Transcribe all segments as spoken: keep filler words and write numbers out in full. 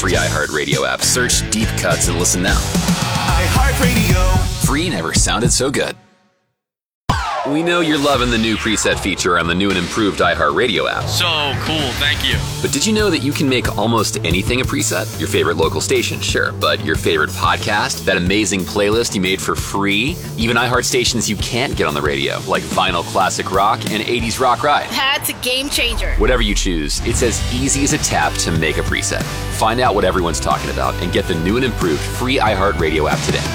free iHeartRadio app. Search Deep Cuts and listen now. iHeartRadio. Free never sounded so good. We know you're loving the new preset feature on the new and improved iHeartRadio app. So cool, thank you. But did you know that you can make almost anything a preset? Your favorite local station, sure. But your favorite podcast? That amazing playlist you made for free? Even iHeart stations you can't get on the radio, like Vinyl Classic Rock and eighties Rock Ride. That's a game changer. Whatever you choose, it's as easy as a tap to make a preset. Find out what everyone's talking about and get the new and improved free iHeartRadio app today.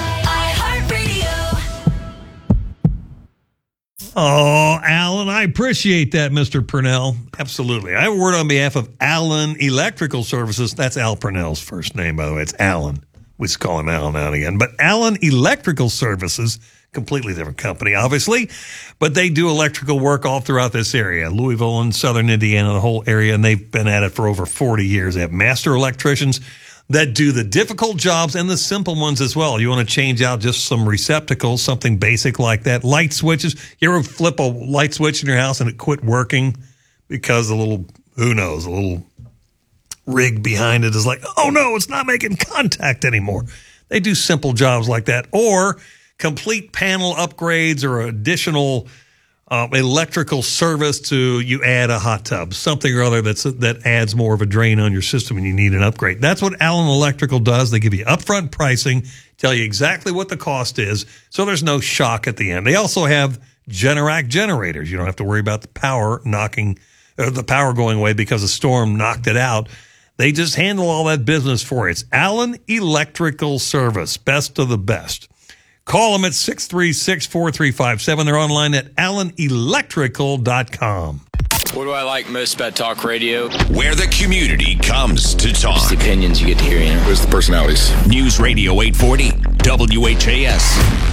Oh, Alan, I appreciate that, Mister Purnell. Absolutely. I have a word on behalf of Allen Electrical Services. That's Al Purnell's first name, by the way. It's Alan. We just call him Alan now and again. But Allen Electrical Services, completely different company, obviously. But they do electrical work all throughout this area, Louisville and southern Indiana, the whole area. And they've been at it for over forty years. They have master electricians that do the difficult jobs and the simple ones as well. You want to change out just some receptacles, something basic like that. Light switches. You ever flip a light switch in your house and it quit working because a little, who knows, a little rig behind it is like, oh no, it's not making contact anymore. They do simple jobs like that. Or complete panel upgrades or additional Uh, electrical service to you add a hot tub, something or other that's that adds more of a drain on your system and you need an upgrade. That's what Allen Electrical does. They give you upfront pricing, tell you exactly what the cost is, so there's no shock at the end. They also have Generac generators. You don't have to worry about the power knocking, or the power going away because a storm knocked it out. They just handle all that business for you. It's Allen Electrical Service, best of the best. Call them at six three six, four three five seven. They're online at allen electrical dot com. What do I like most about talk radio? Where the community comes to talk. Just the opinions you get to hear, you know? Where's the personalities? News Radio eight forty, W H A S.